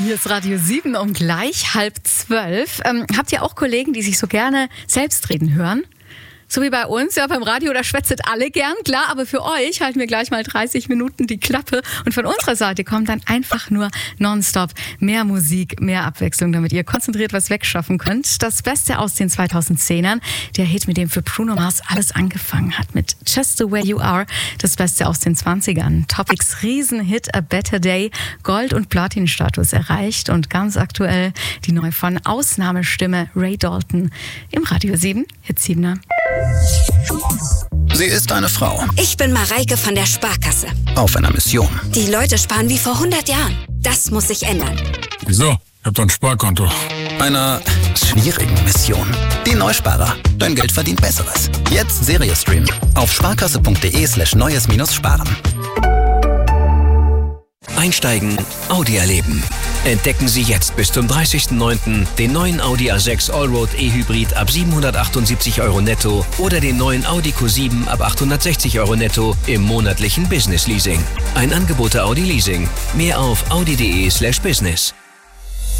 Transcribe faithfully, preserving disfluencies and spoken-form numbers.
Hier ist Radio sieben um gleich halb zwölf. Ähm, habt ihr auch Kollegen, die sich so gerne selbst reden hören? So wie bei uns, ja, beim Radio, da schwätzet alle gern, klar, aber für euch halten wir gleich mal dreißig Minuten die Klappe und von unserer Seite kommt dann einfach nur nonstop mehr Musik, mehr Abwechslung, damit ihr konzentriert was wegschaffen könnt. Das Beste aus den zweitausendzehnern, der Hit, mit dem für Bruno Mars alles angefangen hat, mit Just the Way You Are, das Beste aus den zwanzigern. Topics Riesenhit A Better Day, Gold- und Platin-Status erreicht und ganz aktuell die neue von Ausnahmestimme Ray Dalton im Radio sieben, Hit siebener. Sie ist eine Frau. Ich bin Mareike von der Sparkasse. Auf einer Mission. Die Leute sparen wie vor hundert Jahren. Das muss sich ändern. Wieso? Ich hab doch ein Sparkonto. Einer schwierigen Mission. Die Neusparer. Dein Geld verdient Besseres. Jetzt Serie streamen. Auf sparkasse.de slash neues minus sparen. Einsteigen, Audi erleben. Entdecken Sie jetzt bis zum dreißigsten neunten den neuen Audi A sechs Allroad E-Hybrid ab siebenhundertachtundsiebzig Euro netto oder den neuen Audi Q sieben ab achthundertsechzig Euro netto im monatlichen Business Leasing. Ein Angebot der Audi Leasing. Mehr auf audi.de slash business.